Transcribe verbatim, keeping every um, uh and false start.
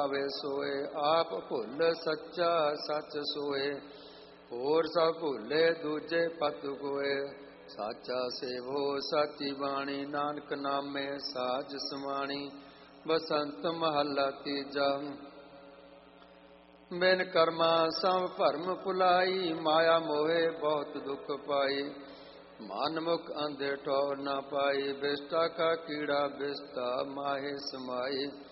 ਆਵੇ ਸੋਏ। ਆਪ ਭੁੱਲ ਸੱਚਾ ਸੱਚ ਸੋਏ। ਹੋਰ ਸਭ ਭੁੱਲੇ ਦੂਜੇ ਪਤ ਕੋਏ। ਸਾਚਾ ਸੇਵੋ ਸਾਚੀ ਬਾਣੀ। ਨਾਨਕ ਨਾਮੇ ਸਾਜ ਸਮਾਣੀ। ਬਸੰਤ ਮਹੱਲਾ ਤੀਜਾ। ਬਿਨ ਕਰਮਾ ਸਭ ਭਰਮ ਭੁਲਾਈ। ਮਾਇਆ ਮੋਹੇ ਬਹੁਤ ਦੁਖ ਪਾਈ। ਮਨ ਮੁਖ ਅੰਧੇ ਠੌਰ ਨਾ ਪਾਈ। ਬਿਸਟਾ ਕਾ ਕੀੜਾ ਬਿਸਤਾ ਮਾਹੇ ਸਮਾਈ।